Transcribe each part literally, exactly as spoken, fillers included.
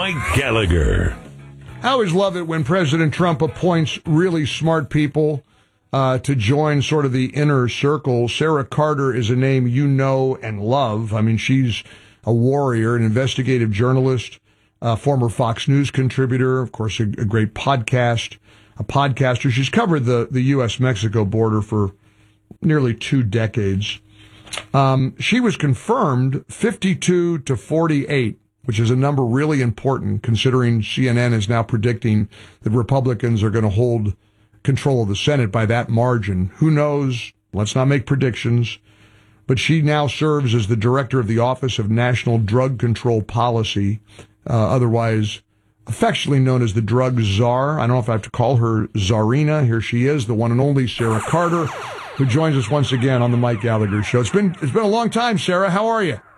Mike Gallagher. I always love it when President Trump appoints really smart people uh, to join sort of the inner circle. Sarah Carter is a name you know and love. I mean, she's a warrior, an investigative journalist, a former Fox News contributor, of course, a, a great podcast, a podcaster. She's covered the, the U S Mexico border for nearly two decades. Um, she was confirmed fifty-two to forty-eight, which is a number really important considering C N N is now predicting that Republicans are going to hold control of the Senate by that margin. Who knows? Let's not make predictions. But she now serves as the director of the Office of National Drug Control Policy, uh, otherwise affectionately known as the drug czar. I don't know if I have to call her Czarina. Here she is, the one and only Sarah Carter, who joins us once again on the Mike Gallagher Show. It's been it's been a long time, Sarah. How are you?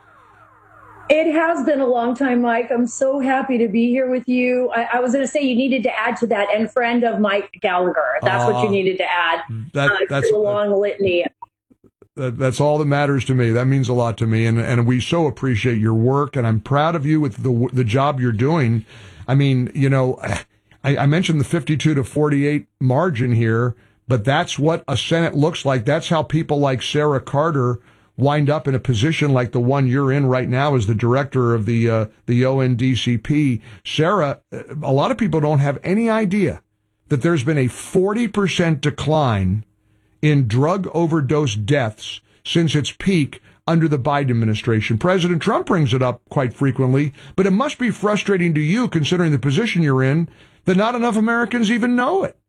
It has been a long time, Mike. I'm so happy to be here with you. I, I was going to say you needed to add to that, and friend of Mike Gallagher. That's uh, what you needed to add. That, uh, that's a long litany. That, that's all that matters to me. That means a lot to me, and and we so appreciate your work, and I'm proud of you with the the job you're doing. I mean, you know, I, I mentioned the fifty-two to forty-eight margin here, but that's what a Senate looks like. That's how people like Sarah Carter wind up in a position like the one you're in right now as the director of the uh, the O N D C P. Sarah, a lot of people don't have any idea that there's been a forty percent decline in drug overdose deaths since its peak under the Biden administration. President Trump brings it up quite frequently, but it must be frustrating to you, considering the position you're in, that not enough Americans even know it.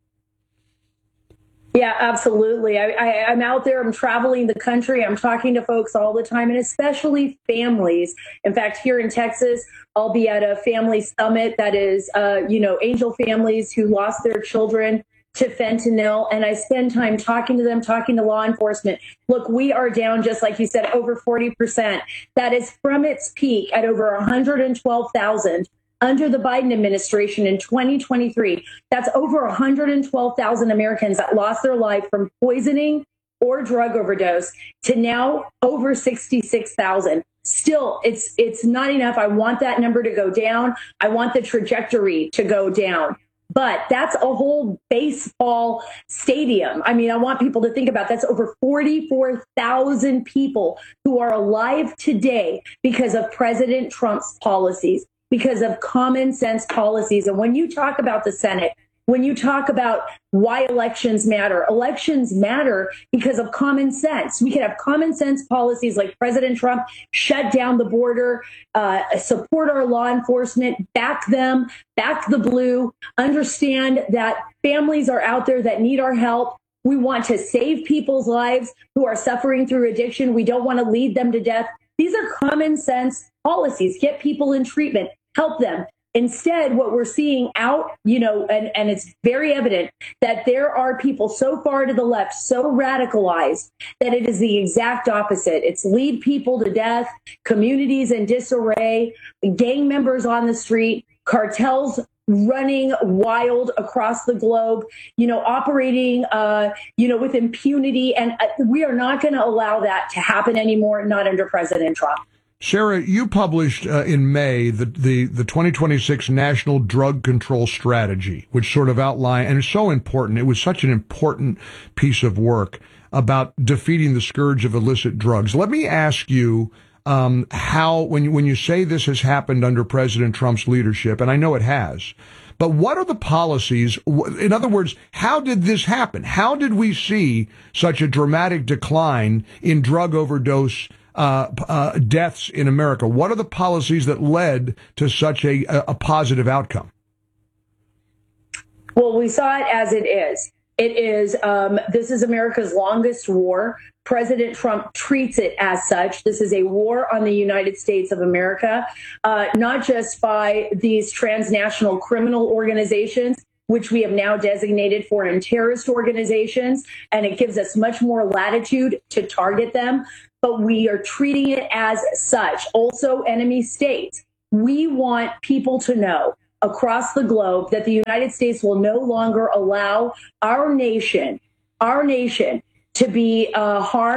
Yeah, absolutely. I, I, I'm out there. I'm traveling the country. I'm talking to folks all the time, and especially families. In fact, here in Texas, I'll be at a family summit that is, uh, you know, angel families who lost their children to fentanyl. And I spend time talking to them, talking to law enforcement. Look, we are down, just like you said, over forty percent. That is from its peak at over one hundred twelve thousand. Under the Biden administration in twenty twenty-three, that's over one hundred twelve thousand Americans that lost their life from poisoning or drug overdose to now over sixty-six thousand. Still, it's it's not enough. I want that number to go down. I want the trajectory to go down. But that's a whole baseball stadium. I mean, I want people to think about that's over forty-four thousand people who are alive today because of President Trump's policies, because of common sense policies. And when you talk about the Senate, when you talk about why elections matter, elections matter because of common sense. We can have common sense policies like President Trump, shut down the border, uh, support our law enforcement, back them, back the blue, understand that families are out there that need our help. We want to save people's lives who are suffering through addiction. We don't want to lead them to death. These are common sense policies. Get people in treatment, help them. Instead, what we're seeing out, you know, and, and it's very evident that there are people so far to the left, so radicalized, that it is the exact opposite. It's lead people to death, communities in disarray, gang members on the street, cartels running wild across the globe, you know, operating, uh, you know, with impunity. And uh, we are not going to allow that to happen anymore, not under President Trump. Sarah, you published uh, in May the, the, the twenty twenty-six National Drug Control Strategy, which sort of outlined, and it's so important, it was such an important piece of work about defeating the scourge of illicit drugs. Let me ask you um, how, when you, when you say this has happened under President Trump's leadership, and I know it has, but what are the policies? In other words, how did this happen? How did we see such a dramatic decline in drug overdose Uh, uh, deaths in America? What are the policies that led to such a, a positive outcome? Well, we saw it as it is. It is, um, this is America's longest war. President Trump treats it as such. This is a war on the United States of America, uh, not just by these transnational criminal organizations, which we have now designated foreign terrorist organizations, and it gives us much more latitude to target them. But we are treating it as such. Also, enemy states. We want people to know across the globe that the United States will no longer allow our nation, our nation, to be uh, harmed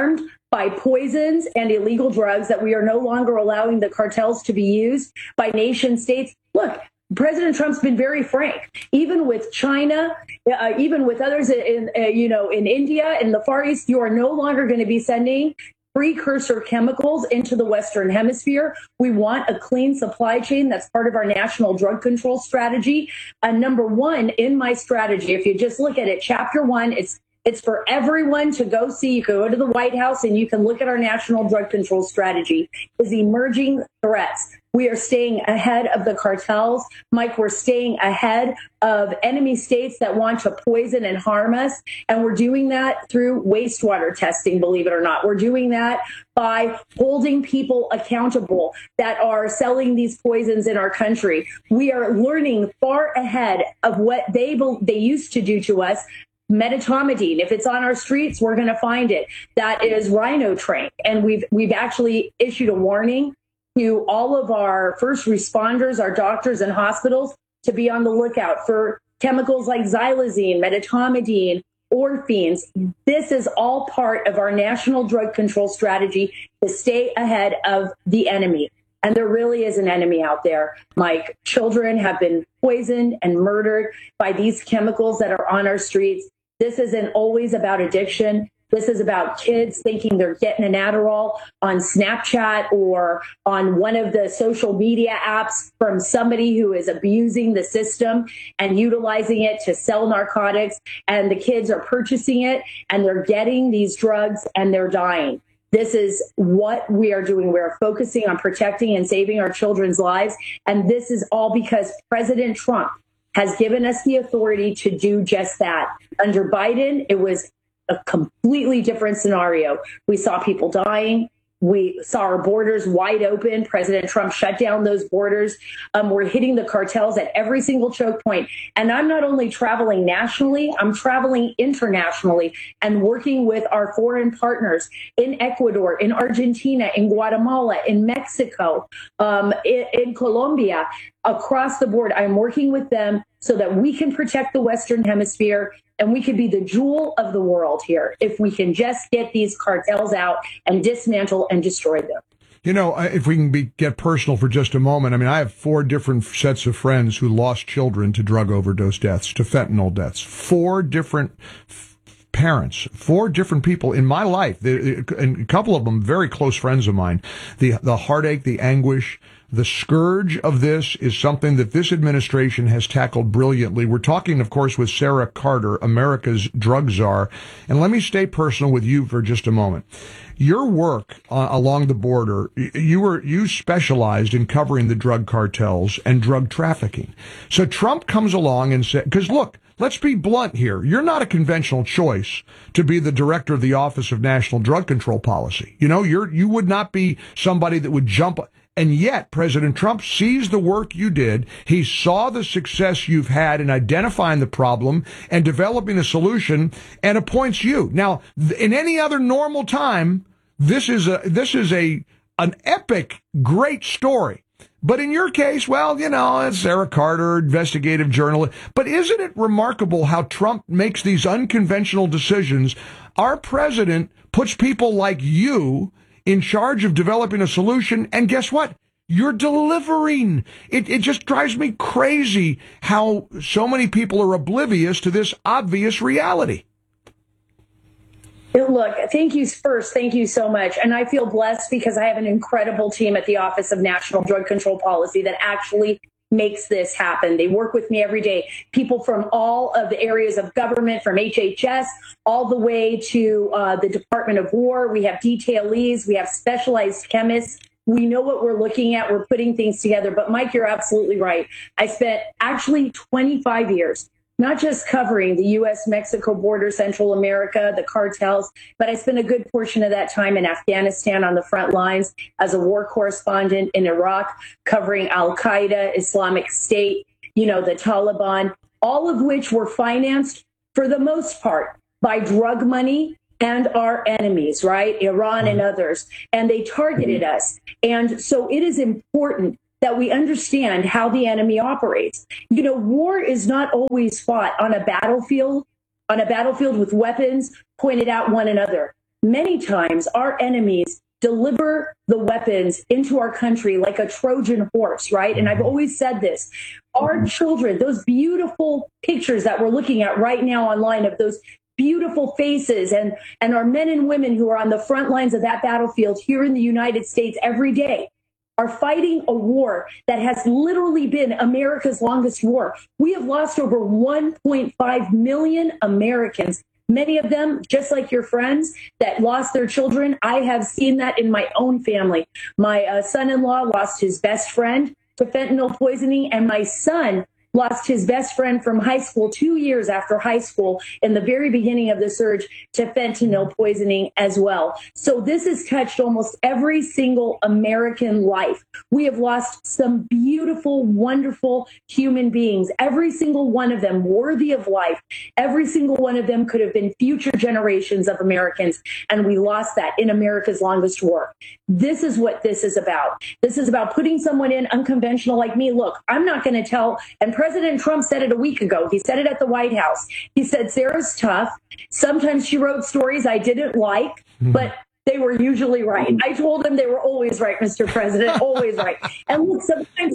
by poisons and illegal drugs that we are no longer allowing the cartels to be used by nation states. Look, President Trump's been very frank, even with China, uh, even with others in, uh, you know, in India, in the Far East, you are no longer going to be sending precursor chemicals into the Western Hemisphere. We want a clean supply chain. That's part of our national drug control strategy. And number one in my strategy, if you just look at it, chapter one, it's It's for everyone to go see. You can go to the White House and you can look at our national drug control strategy, is emerging threats. We are staying ahead of the cartels. Mike, we're staying ahead of enemy states that want to poison and harm us. And we're doing that through wastewater testing, believe it or not. We're doing that by holding people accountable that are selling these poisons in our country. We are learning far ahead of what they, they used to do to us. Medetomidine, if it's on our streets, we're going to find it. That is Rhinotrain. And we've we've actually issued a warning to all of our first responders, our doctors and hospitals, to be on the lookout for chemicals like xylazine, medetomidine, orphines. This is all part of our national drug control strategy to stay ahead of the enemy. And there really is an enemy out there, Mike. Children have been poisoned and murdered by these chemicals that are on our streets. This isn't always about addiction. This is about kids thinking they're getting an Adderall on Snapchat or on one of the social media apps from somebody who is abusing the system and utilizing it to sell narcotics. And the kids are purchasing it and they're getting these drugs and they're dying. This is what we are doing. We are focusing on protecting and saving our children's lives. And this is all because President Trump has given us the authority to do just that. Under Biden, it was a completely different scenario. We saw people dying. We saw our borders wide open. President Trump shut down those borders. Um, we're hitting the cartels at every single choke point. And I'm not only traveling nationally, I'm traveling internationally and working with our foreign partners in Ecuador, in Argentina, in Guatemala, in Mexico, um, in, in Colombia, across the board. I'm working with them so that we can protect the Western Hemisphere and we could be the jewel of the world here if we can just get these cartels out and dismantle and destroy them. You know, if we can be, get personal for just a moment, I mean, I have four different sets of friends who lost children to drug overdose deaths, to fentanyl deaths. Four different f- parents, four different people in my life, and a couple of them very close friends of mine. The the heartache, the anguish, the scourge of this is something that this administration has tackled brilliantly. We're talking, of course, with Sarah Carter, America's drug czar. And let me stay personal with you for just a moment. Your work uh, along the border, you were you specialized in covering the drug cartels and drug trafficking. So Trump comes along and said, because look, let's be blunt here. You're not a conventional choice to be the director of the Office of National Drug Control Policy. You know, you're you would not be somebody that would jump. And yet, President Trump sees the work you did. He saw the success you've had in identifying the problem and developing a solution and appoints you. Now, in any other normal time, this is a this is a an epic, great story. But in your case, well, you know, it's Sarah Carter, investigative journalist. But isn't it remarkable how Trump makes these unconventional decisions? Our president puts people like you in charge of developing a solution, and guess what? You're delivering. It, it just drives me crazy how so many people are oblivious to this obvious reality. Look, thank you first. Thank you so much. And I feel blessed because I have an incredible team at the Office of National Drug Control Policy that actually makes this happen. They work with me every day. People from all of the areas of government, from H H S all the way to uh, the Department of War. We have detailees. We have specialized chemists. We know what we're looking at. We're putting things together. But Mike, you're absolutely right. I spent actually twenty-five years not just covering the U S Mexico border, Central America, the cartels, but I spent a good portion of that time in Afghanistan on the front lines as a war correspondent in Iraq, covering Al-Qaeda, Islamic State, you know, the Taliban, all of which were financed for the most part by drug money and our enemies, right? Iran and others. And they targeted us. And so it is important that we understand how the enemy operates. You know, war is not always fought on a battlefield, on a battlefield with weapons pointed at one another. many times our enemies deliver the weapons into our country like a Trojan horse, right? And I've always said this. Our children, those beautiful pictures that we're looking at right now online of those beautiful faces and, and our men and women who are on the front lines of that battlefield here in the United States every day are fighting a war that has literally been America's longest war. We have lost over one point five million Americans. Many of them, just like your friends that lost their children, I have seen that in my own family. My uh, son-in-law lost his best friend to fentanyl poisoning, and my son lost his best friend from high school two years after high school in the very beginning of the surge to fentanyl poisoning as well. So this has touched almost every single American life. We have lost some beautiful, wonderful human beings, every single one of them worthy of life. Every single one of them could have been future generations of Americans, and we lost that in America's longest war. This is what this is about. This is about putting someone in unconventional like me. Look, I'm not going to tell, and President Trump said it a week ago. He said it at the White House. He said, Sarah's tough. Sometimes she wrote stories I didn't like, mm-hmm. but they were usually right. I told him they were always right, Mister President, always right. And look, sometimes,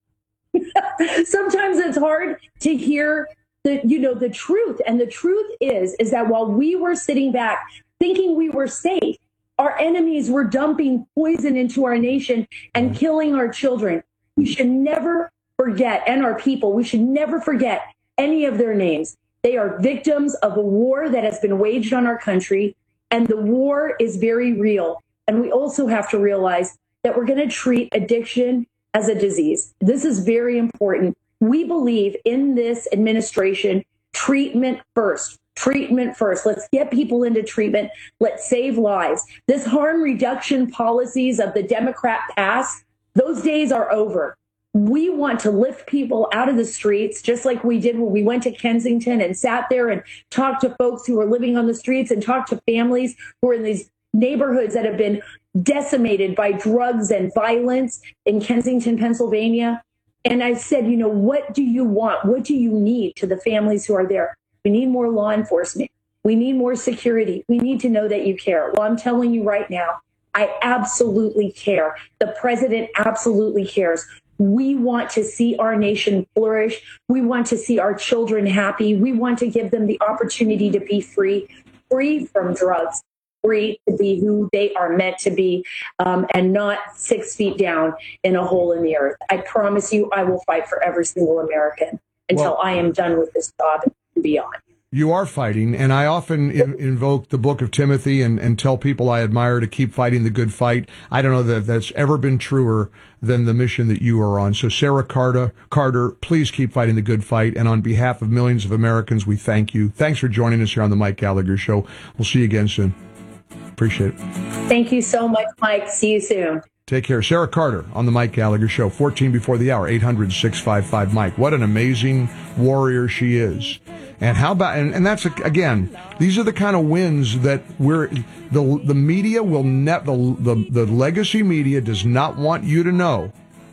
sometimes it's hard to hear the, you know, the truth. And the truth is, is that while we were sitting back thinking we were safe, our enemies were dumping poison into our nation and killing our children. We should never forget, and our people, we should never forget any of their names. They are victims of a war that has been waged on our country, and the war is very real. And we also have to realize that we're going to treat addiction as a disease. This is very important. We believe in this administration, treatment first. Treatment first. Let's get people into treatment. Let's save lives. This harm reduction policies of the Democrat past, those days are over. We want to lift people out of the streets, just like we did when we went to Kensington and sat there and talked to folks who were living on the streets and talked to families who are in these neighborhoods that have been decimated by drugs and violence in Kensington, Pennsylvania. And I said, you know, what do you want? What do you need to the families who are there? We need more law enforcement. We need more security. We need to know that you care. Well, I'm telling you right now, I absolutely care. The president absolutely cares. We want to see our nation flourish. We want to see our children happy. We want to give them the opportunity to be free, free from drugs, free to be who they are meant to be, um, and not six feet down in a hole in the earth. I promise you, I will fight for every single American until well, I am done with this job and beyond. You are fighting, and I often in, invoke the book of Timothy and, and tell people I admire to keep fighting the good fight. I don't know that that's ever been truer than the mission that you are on. So, Sarah Carter, Carter, please keep fighting the good fight. And on behalf of millions of Americans, we thank you. Thanks for joining us here on the Mike Gallagher Show. We'll see you again soon. Appreciate it. Thank you so much, Mike. See you soon. Take care. Sarah Carter on the Mike Gallagher Show, fourteen before the hour, eight hundred, six five five, Mike. What an amazing warrior she is. And how about, and, and that's, again, these are the kind of wins that we're, the the media will net, the, the, the legacy media does not want you to know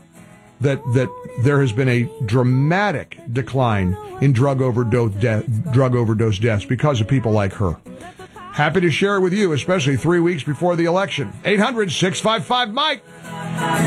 that, that there has been a dramatic decline in drug overdose, de- drug overdose deaths because of people like her. Happy to share it with you, especially three weeks before the election. eight hundred, six five five, Mike.